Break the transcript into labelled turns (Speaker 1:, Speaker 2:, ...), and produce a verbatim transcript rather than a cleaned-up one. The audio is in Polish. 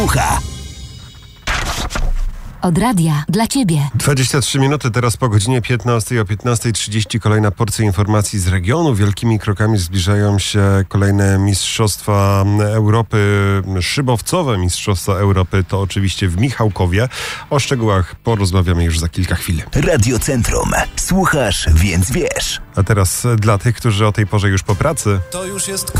Speaker 1: Ucha.
Speaker 2: Od radia dla Ciebie.
Speaker 3: dwadzieścia trzy minuty teraz po godzinie piętnastej. O piętnasta trzydzieści kolejna porcja informacji z regionu. Wielkimi krokami zbliżają się kolejne Mistrzostwa Europy, szybowcowe Mistrzostwa Europy. To oczywiście w Michałkowie. O szczegółach porozmawiamy już za kilka chwil.
Speaker 1: Radiocentrum. Słuchasz, więc wiesz.
Speaker 3: A teraz dla tych, którzy o tej porze już po pracy.
Speaker 4: To już jest